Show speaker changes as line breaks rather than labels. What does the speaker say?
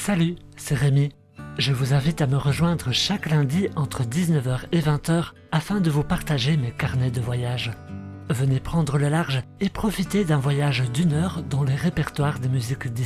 Salut, c'est Rémi. Je vous invite à me rejoindre chaque lundi entre 19h et 20h afin de vous partager mes carnets de voyage. Venez prendre le large et profiter d'un voyage d'1 heure dans les répertoires des musiques